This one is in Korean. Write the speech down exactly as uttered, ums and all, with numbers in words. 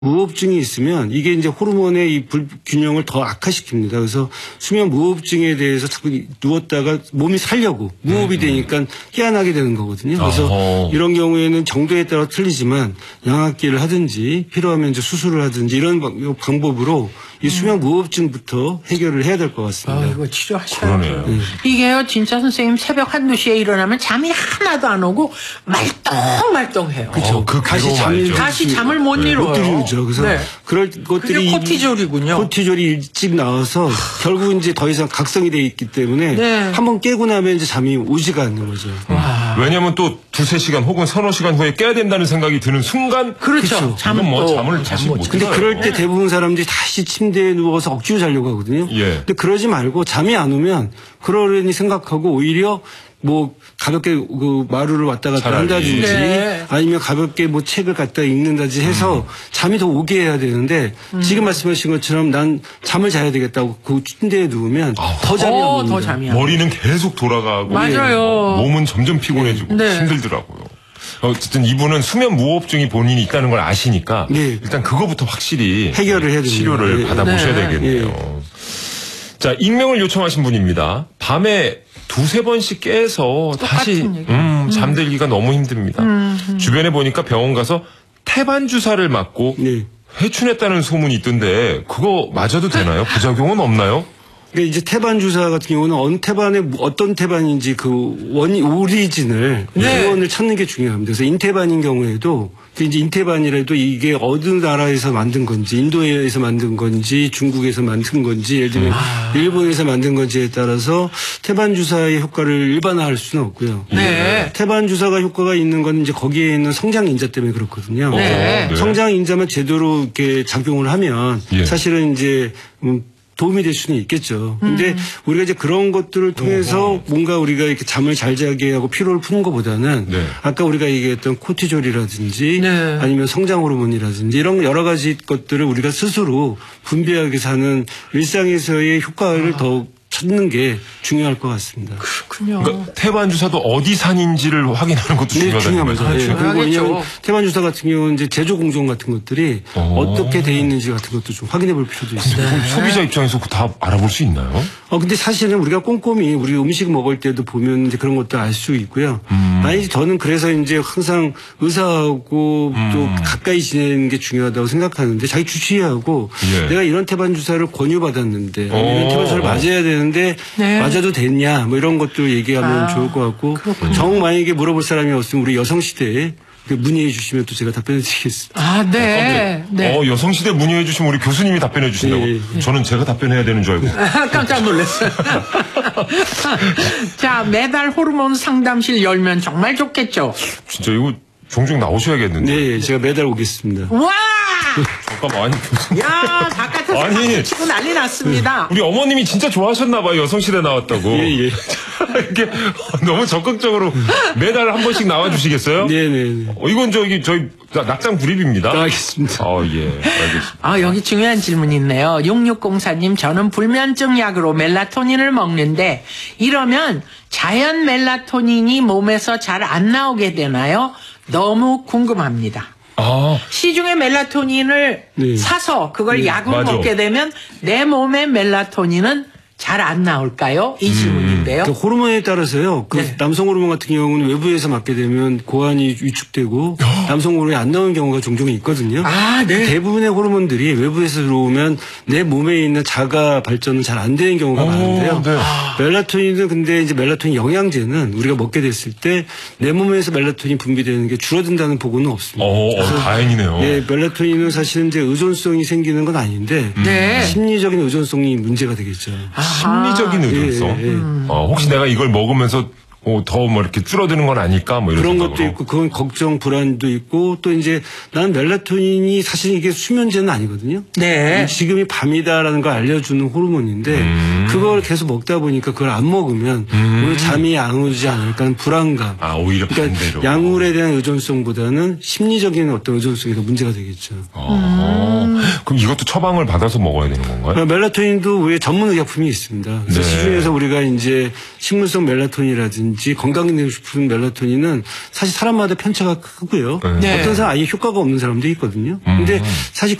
무호흡증이 있으면 이게 이제 호르몬의 이 불균형을 더 악화시킵니다. 그래서 수면 무호흡증에 대해서 자꾸 누웠다가 몸이 살려고 무호흡이 되니까 희한하게 되는 거거든요. 그래서 어허. 이런 경우에는 정도에 따라 틀리지만 양압기를 하든지 필요하면 이제 수술을 하든지 이런 방법으로 이 수면 무호흡증부터 해결을 해야 될 것 같습니다. 아, 이거 치료하셔야죠. 네. 이게요, 진짜 선생님 새벽 한두 시에 일어나면 잠이 하나도 안 오고 말똥말똥해요. 그렇죠. 어, 그 다시 잠을 다시 잠을 못 네. 이뤄요. 못 이루죠. 그래서 네. 그럴 것들이 코티졸이군요. 코티졸이 일찍 나와서 결국 이제 더 이상 각성이 돼 있기 때문에 네. 한번 깨고 나면 이제 잠이 오지가 않는 거죠. 음. 왜냐하면 또 두세 시간 혹은 서너 시간 후에 깨야 된다는 생각이 드는 순간 그렇죠. 잠은 뭐 잠을 다시 못 근데 그럴 때 대부분 사람들이 다시 침대에 누워서 억지로 자려고 하거든요. 예. 근데 그러지 말고 잠이 안 오면 그러려니 생각하고 오히려 뭐 가볍게 그 마루를 왔다 갔다 차라리. 한다든지 네. 아니면 가볍게 뭐 책을 갖다 읽는다든지 해서 음. 잠이 더 오게 해야 되는데 음. 지금 말씀하신 것처럼 난 잠을 자야 되겠다고 그 침대에 누우면 아, 더 잠이 안 옵니다. 더 잠이 안 머리는 계속 돌아가고 맞아요. 몸은 점점 피곤해지고 네. 힘들더라고요. 어쨌든 이분은 수면 무호흡증이 본인이 있다는 걸 아시니까 네. 일단 그거부터 확실히 해결을 해야 됩니다. 치료를 네. 받아보셔야 네. 되겠네요. 네. 자, 익명을 요청하신 분입니다. 밤에 두세 번씩 깨서 다시 음, 잠들기가 음. 너무 힘듭니다. 음, 음. 주변에 보니까 병원 가서 태반 주사를 맞고 네. 회춘했다는 소문이 있던데 그거 맞아도 되나요? 부작용은 없나요? 그러니까 이제 태반 주사 같은 경우는 어느 태반에 어떤 태반인지 그 원 오리진을 네. 원을 찾는 게 중요합니다. 그래서 인태반인 경우에도 이제 인태반이라도 이게 어느 나라에서 만든 건지 인도에서 만든 건지 중국에서 만든 건지 예를 들면 아. 일본에서 만든 건지에 따라서 태반 주사의 효과를 일반화할 수는 없고요. 네. 태반 주사가 효과가 있는 건 이제 거기에 있는 성장 인자 때문에 그렇거든요. 네. 네. 성장 인자만 제대로 이렇게 작용을 하면 예. 사실은 이제 음, 도움이 될 수는 있겠죠. 근데 음. 우리가 이제 그런 것들을 통해서 어허. 뭔가 우리가 이렇게 잠을 잘 자게 하고 피로를 푸는 것보다는 네. 아까 우리가 얘기했던 코티졸이라든지 네. 아니면 성장 호르몬이라든지 이런 여러 가지 것들을 우리가 스스로 분비하게 사는 일상에서의 효과를 아. 더 찾는 게 중요할 것 같습니다. 그렇군요. 그러니까 태반 주사도 어디 산인지를 확인하는 것도 네, 중요하다는 거죠. 네, 그리고 왜냐하면 태반 주사 같은 경우는 이제 제조 공정 같은 것들이 오. 어떻게 돼 있는지 같은 것도 좀 확인해 볼 필요도 있습니다. 네. 소비자 입장에서 다 알아볼 수 있나요? 어 근데 사실은 우리가 꼼꼼히 우리 음식 먹을 때도 보면 이제 그런 것도 알 수 있고요. 음. 아니 저는 그래서 이제 항상 의사하고 음. 또 가까이 지내는 게 중요하다고 생각하는데 자기 주치의하고 예. 내가 이런 태반 주사를 권유받았는데 이런 태반 주사를 맞아야 되는 근데 네. 맞아도 됐냐 뭐 이런 것도 얘기하면 아, 좋을 것 같고 그렇군요. 정 만약에 물어볼 사람이 없으면 우리 여성시대에 문의해 주시면 또 제가 답변해 드리겠습니다. 아, 네. 네. 어, 여성시대 문의해 주시면 우리 교수님이 답변해 주신다고. 네. 저는 제가 답변해야 되는 줄 알고. 깜짝 놀랐어요. 자, 매달 호르몬 상담실 열면 정말 좋겠죠. 진짜 이거 종종 나오셔야겠는데. 네, 제가 매달 오겠습니다. 와! 잠깐만, 아니, 교수님. 야, 바깥에서 아니, 치고 난리 났습니다. 우리 어머님이 진짜 좋아하셨나봐요, 여성시대 나왔다고. 예, 예. 이렇게 너무 적극적으로 매달 한 번씩 나와주시겠어요? 네네. 어, 이건 저기, 저희, 낙장 불입입니다. 알겠습니다. 어, 예, 알겠습니다. 아, 여기 중요한 질문이 있네요. 육육공사님, 저는 불면증 약으로 멜라토닌을 먹는데, 이러면 자연 멜라토닌이 몸에서 잘 안 나오게 되나요? 너무 궁금합니다. 아. 시중에 멜라토닌을 네. 사서 그걸 네. 약으로 맞아. 먹게 되면 내 몸의 멜라토닌은 잘 안 나올까요? 이 질문인데요. 음. 그 호르몬에 따라서요. 그 네. 남성 호르몬 같은 경우는 외부에서 맞게 되면 고환이 위축되고 어. 남성 호르몬이 안 나오는 경우가 종종 있거든요. 아, 네. 대부분의 호르몬들이 외부에서 들어오면 내 몸에 있는 자가 발전은 잘 안 되는 경우가 오, 많은데요. 네. 아. 멜라토닌은 근데 이제 멜라토닌 영양제는 우리가 먹게 됐을 때 내 몸에서 멜라토닌 분비되는 게 줄어든다는 보고는 없습니다. 오, 어, 다행이네요. 네, 멜라토닌은 사실은 이제 의존성이 생기는 건 아닌데 네. 심리적인 의존성이 문제가 되겠죠. 아. 심리적인 의존성. 예, 예. 음. 어, 혹시 내가 이걸 먹으면서 어, 더 뭐 이렇게 줄어드는 건 아닐까 뭐 이런 그런 생각으로. 것도 있고 그건 걱정 불안도 있고 또 이제 나는 멜라토닌이 사실 이게 수면제는 아니거든요. 네. 지금이 밤이다라는 걸 알려주는 호르몬인데 음. 그걸 계속 먹다 보니까 그걸 안 먹으면 음. 오늘 잠이 안 오지 않을까 하는 불안감. 아 오히려 그러니까 반대로. 약물에 대한 의존성보다는 심리적인 어떤 의존성이 더 문제가 되겠죠. 음. 그럼 이것도 처방을 받아서 먹어야 되는 건가요? 멜라토닌도 왜 전문 의약품이 있습니다. 그래서 네. 시중에서 우리가 이제 식물성 멜라토닌이라든지 멜라토닌이라든지 건강기능식품 멜라토닌은 사실 사람마다 편차가 크고요. 네. 어떤 사람 아예 효과가 없는 사람도 있거든요. 근데 사실